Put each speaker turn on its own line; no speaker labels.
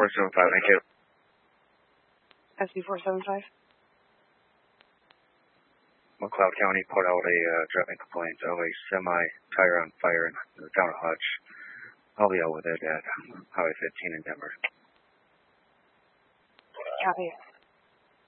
SB475, thank you.
SB475.
McLeod County put out a driving complaint of a semi-tire on fire down a Hutch. I'll be out with it at Highway 15 in Denver.
Copy.